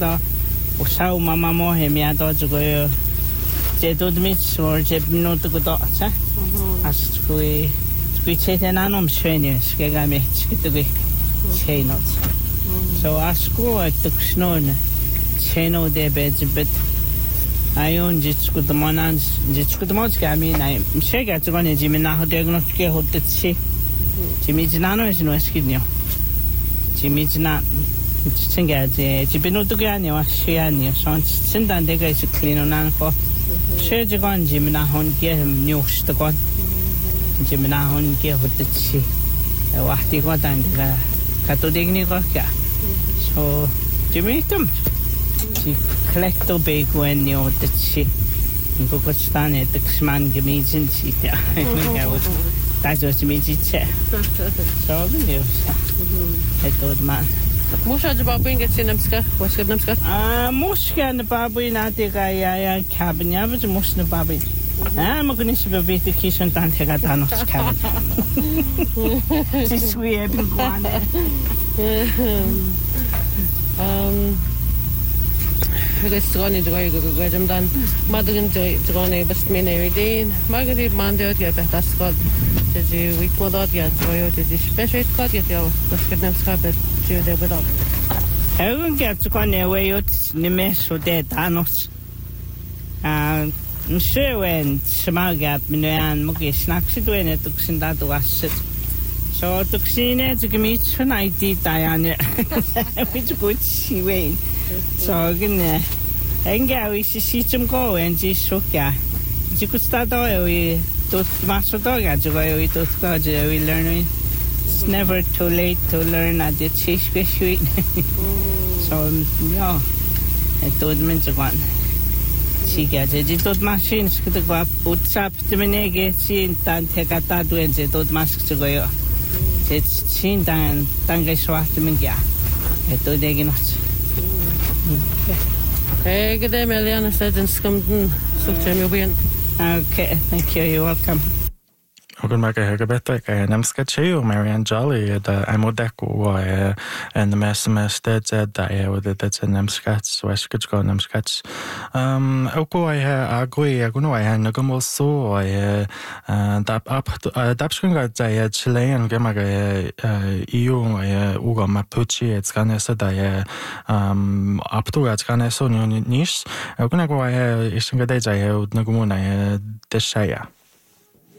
da usau mama mo he mia da jugo je do de mit or je no to go da sa as kui che te na no mshwenye skega me chitugi che not so as ko tuksnon che no de bit ayon jitsku de manan jitsku de mos gami na mshega tsugone jimi na ho diagnostic ke hotchi jimi jinano is no skidnyo jimi jina Chinga je jibino to ga ni wa shia ni son sindan de ga is clean on for she je gon jimna hon ke news to gon jimna hon ke hotchi wa ti ko dan ga ka to digni ko kya so jimi tum ji collecto be when ni hotchi ko ko stane de ksman gemizin chi ja ga wo da jo jimi chi che so ni eto man Muszę de babuin get sinamska, was get namska. Muszę na babuin na te ga ya cabin ya but muszę na babuin. Mo gonna się be te kishan tan te ga dan os cabin. This we have been going. Restaurant droi go jam dan. Madrin drone best me ne ideen. Magari mandot ya behtas god. Je week modot ya droi de special god ya was get namska bet de bedot. Egun get gone away ut ni meso de danos. Mshewen smagap minen mugi snacks doen het ook sin dat was het. So tuksine te gemit van IT Diane. Which good she way. So gene. Enga we see some go and just so ja. Je could start we tot maso doga je we tot go we learn. It's never too late to learn at the cheese sweet. So ja. Het doet mensen gewoon. Zie je, je doet machines que te qua WhatsApp te menege zien dan te kata doen je doet mask te go. Het zien dan ge zwart men ja. Het doet ding nog. Hey, good day, Meliana. Students come so Jamie Wien. Okay, thank you. You're welcome. Ogun maga hegabeta ka namska cheo Marianne Jolly da amodeku wa en SMS stead da with the namskats weskach go namskats oko I agui aguno I nagamo so I dapskun ga da Chilean gemaga EU ugo mapuche it's gonna sa da aptu ga gonna so nish oguna go I isinga da nagamo na deshaya